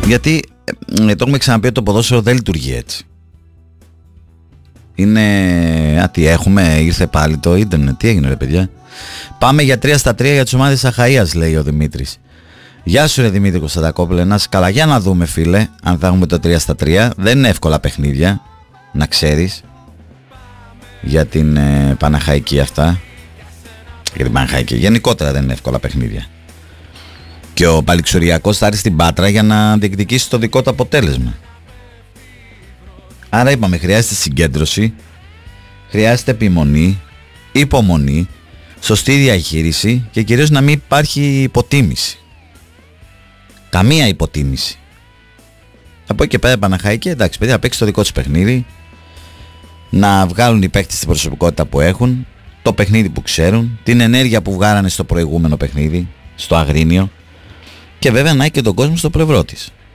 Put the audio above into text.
Γιατί το έχουμε ξαναπεί ότι το ποδόσφαιρο δεν λειτουργεί έτσι. Είναι... τι έχουμε, ήρθε πάλι το ίντερνετ. Τι έγινε ρε παιδιά? Πάμε για 3 στα 3 για τις ομάδες Αχαΐας, λέει ο Δημήτρης. Γεια σου ρε Δημήτρη Κωνσταντακόπουλε, να είσαι καλά. Για να δούμε φίλε, αν θα έχουμε το 3 στα 3. Δεν είναι εύκολα παιχνίδια, να ξέρεις, για την Παναχαϊκή αυτά. Για την Παναχαϊκή, γενικότερα δεν είναι εύκολα παιχνίδια. Και ο Παλιξοριακός θα έρθει στην Πάτρα για να διεκδικήσει το δικό του αποτέλεσμα. Άρα είπαμε, χρειάζεται συγκέντρωση, χρειάζεται επιμονή, υπομονή, σωστή διαχείριση και κυρίως να μην υπάρχει υποτίμηση. Καμία υποτίμηση. Από εκεί και πέρα Παναχαϊκή, εντάξει παιδιά, θα παίξει το δικό τους παιχνίδι, να βγάλουν οι παίκτες την προσωπικότητα που έχουν, το παιχνίδι που ξέρουν, την ενέργεια που βγάλανε στο προηγούμενο παιχνίδι, στο Αγρίνιο, και βέβαια να έχει και τον κόσμο στο πλευρό της.